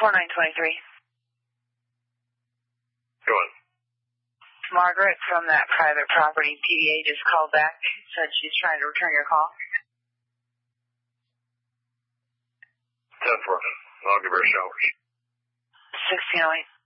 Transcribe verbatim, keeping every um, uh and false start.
four nine two three. Go on. Margaret from that private property P D A just called back, said she's trying to return your call. ten four. I'll give her a shower. sixteen oh eight.